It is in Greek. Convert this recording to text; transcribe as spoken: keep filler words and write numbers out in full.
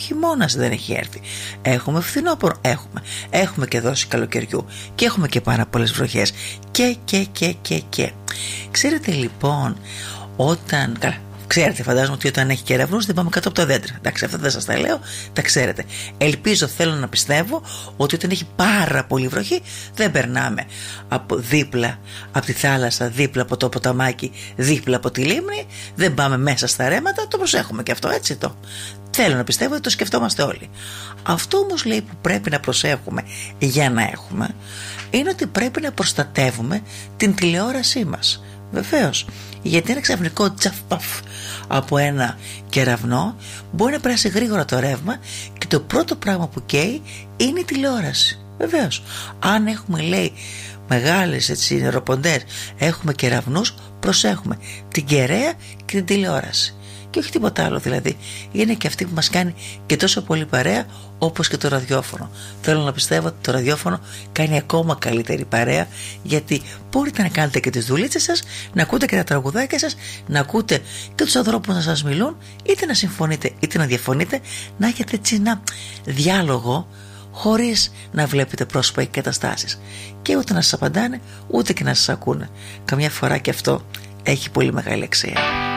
χειμώνας δεν έχει έρθει. Έχουμε φθινόπωρο, έχουμε. Έχουμε και δόση καλοκαιριού και έχουμε και πάρα πολλές βροχές. Και, και, και, και, και. Ξέρετε λοιπόν, όταν... Καλά, ξέρετε, φαντάζομαι ότι όταν έχει κεραυνούς δεν πάμε κάτω από τα δέντρα. Εντάξει, αυτά δεν σας τα λέω, τα ξέρετε. Ελπίζω, θέλω να πιστεύω ότι όταν έχει πάρα πολύ βροχή δεν περνάμε από δίπλα από τη θάλασσα, δίπλα από το ποταμάκι, δίπλα από τη λίμνη, δεν πάμε μέσα στα ρέματα. Το προσέχουμε και αυτό, έτσι το. Θέλω να πιστεύω ότι το σκεφτόμαστε όλοι. Αυτό όμως λέει που πρέπει να προσέχουμε για να έχουμε είναι ότι πρέπει να προστατεύουμε την τηλεόρασή μας. Βεβαίως, γιατί ένα ξαφνικό τσαφπαφ από ένα κεραυνό μπορεί να περάσει γρήγορα το ρεύμα και το πρώτο πράγμα που καίει είναι η τηλεόραση. Βεβαίως, αν έχουμε λέει μεγάλες έτσι νεροποντές, έχουμε κεραυνούς, προσέχουμε την κεραία και την τηλεόραση. Και όχι τίποτα άλλο, δηλαδή είναι και αυτή που μας κάνει και τόσο πολύ παρέα όπως και το ραδιόφωνο. Θέλω να πιστεύω ότι το ραδιόφωνο κάνει ακόμα καλύτερη παρέα, γιατί μπορείτε να κάνετε και τις δουλίτσες σας, να ακούτε και τα τραγουδάκια σας, να ακούτε και τους ανθρώπους να σας μιλούν, είτε να συμφωνείτε είτε να διαφωνείτε, να έχετε έτσι ένα διάλογο χωρίς να βλέπετε πρόσωπα και καταστάσεις και ούτε να σας απαντάνε ούτε και να σας ακούνε. Καμιά φορά και αυτό έχει πολύ μεγάλη αξία.